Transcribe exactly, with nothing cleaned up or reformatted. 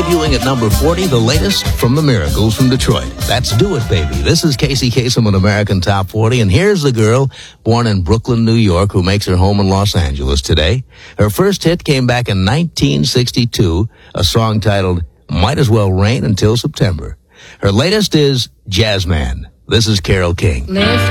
Debuting at number forty, the latest from the Miracles from Detroit. That's Do It, Baby. This is Casey Kasem on American Top forty, and here's the girl born in Brooklyn, New York, who makes her home in Los Angeles today. Her first hit came back in nineteen sixty-two, a song titled Might As Well Rain Until September. Her latest is Jazzman. This is Carole King. Lift